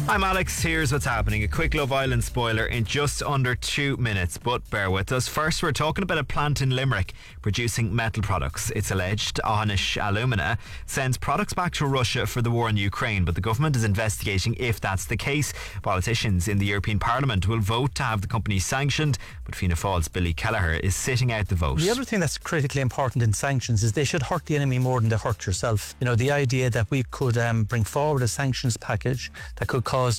I'm Alex, here's what's happening. A quick Love Island spoiler in just under 2 minutes, but bear with us. First, we're talking about a plant in Limerick producing metal products. It's alleged Anish Alumina sends products back to Russia for the war in Ukraine, but the government is investigating if that's the case. Politicians in the European Parliament will vote to have the company sanctioned, but Fianna Fáil's Billy Kelleher is sitting out the vote. The other thing that's critically important in sanctions is they should hurt the enemy more than they hurt yourself. You know, the idea that we could bring forward a sanctions package that could cause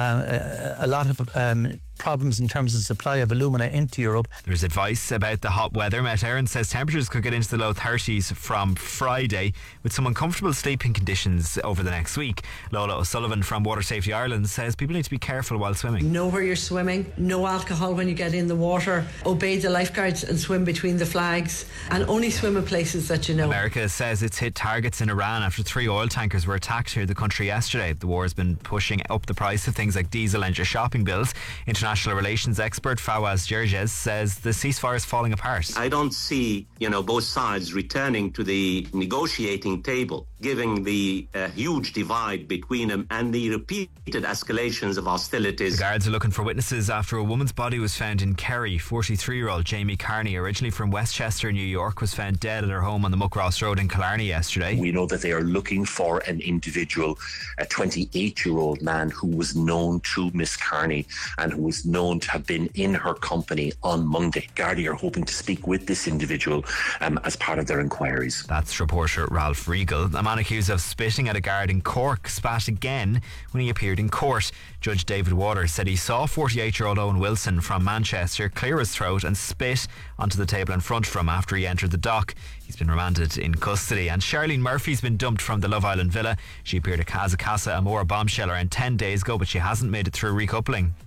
a lot of problems in terms of supply of alumina into Europe. There's advice about the hot weather. Met Éireann says temperatures could get into the low 30s from Friday, with some uncomfortable sleeping conditions over the next week. Lola O'Sullivan from Water Safety Ireland says people need to be careful while swimming. Know where you're swimming, no alcohol when you get in the water, obey the lifeguards and swim between the flags, and only swim in places that you know. America says it's hit targets in Iran after 3 oil tankers were attacked near the country yesterday. The war has been pushing up the price of things like diesel and your shopping bills. International relations expert Fawaz Gerges says the ceasefire is falling apart. I don't see, both sides returning to the negotiating table, given the huge divide between them and the repeated escalations of hostilities. The guards are looking for witnesses after a woman's body was found in Kerry. 43-year-old Jamie Carney, originally from Westchester, New York, was found dead at her home on the Muckross Road in Killarney yesterday. We know that they are looking for an individual, a 28-year-old man who was known to Miss Carney and who was known to have been in her company on Monday. Gardaí are hoping to speak with this individual as part of their inquiries. That's reporter Ralph Regal. A man accused of spitting at a guard in Cork spat again when he appeared in court. Judge David Waters said he saw 48-year-old Owen Wilson from Manchester clear his throat and spit onto the table in front of him after he entered the dock. He's been remanded in custody. And Charlene Murphy's been dumped from the Love Island villa. She appeared at Casa Amor bombshell around 10 days ago, but she hasn't made it through recoupling.